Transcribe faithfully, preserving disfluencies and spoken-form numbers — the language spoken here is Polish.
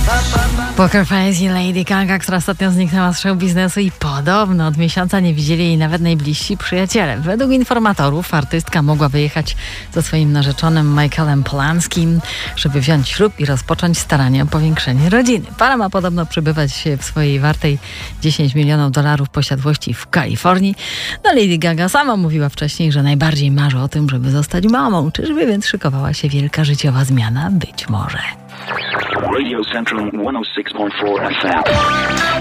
Poker Face i Lady Gaga, która ostatnio zniknęła z show biznesu i podobno od miesiąca nie widzieli jej nawet najbliżsi przyjaciele. Według informatorów artystka mogła wyjechać ze swoim narzeczonym Michaelem Polanskim, żeby wziąć ślub i rozpocząć starania o powiększenie rodziny. Para ma podobno przebywać w swojej wartej dziesięć milionów dolarów posiadłości w Kalifornii. No Lady Gaga sama mówiła wcześniej, że najbardziej marzy o tym, żeby zostać mamą. Czyżby więc szykowała się wielka życiowa zmiana? Być może. Radio Central one oh six point four F M.